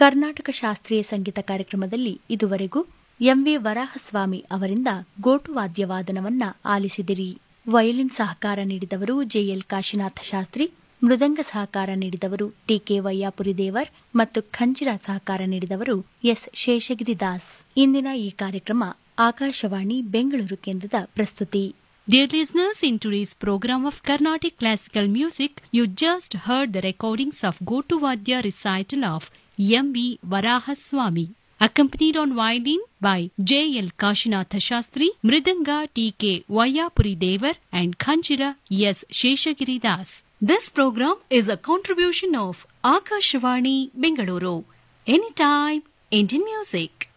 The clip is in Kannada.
ಕರ್ನಾಟಕ ಶಾಸ್ತ್ರೀಯ ಸಂಗೀತ ಕಾರ್ಯಕ್ರಮದಲ್ಲಿ ಇದುವರೆಗೂ ಎಂವಿ ವರಾಹಸ್ವಾಮಿ ಅವರಿಂದ ಗೋಟುವಾದ್ಯ ವಾದನವನ್ನ ಆಲಿಸಿದಿರಿ. ವಯೋಲಿನ್ ಸಹಕಾರ ನೀಡಿದವರು ಜೆಎಲ್ ಕಾಶಿನಾಥ ಶಾಸ್ತ್ರಿ, ಮೃದಂಗ ಸಹಕಾರ ನೀಡಿದವರು ಟಿಕೆ ವಯ್ಯಾಪುರಿ ದೇವರ್ ಮತ್ತು ಖಂಜಿರ ಸಹಕಾರ ನೀಡಿದವರು ಎಸ್ ಶೇಷಗಿರಿದಾಸ್. ಇಂದಿನ ಈ ಕಾರ್ಯಕ್ರಮ ಆಕಾಶವಾಣಿ ಬೆಂಗಳೂರು ಕೇಂದ್ರದ ಪ್ರಸ್ತುತಿ. Dear listeners, in today's program of Carnatic Classical Music, you just heard the recordings of Gotuvadya recital of M.V. Varahaswamy, accompanied on violin by J.L. Kashinatha Shastri, Mridanga T.K. Vayapuri Devar, and Khanjira S. Sheshagiri Das. This program is a contribution of Akashvani Bengaluru. Anytime, Indian music.